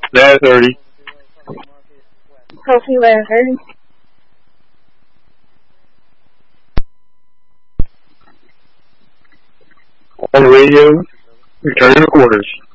Bad 30. Kofi Leonard. On the radio, returning to quarters.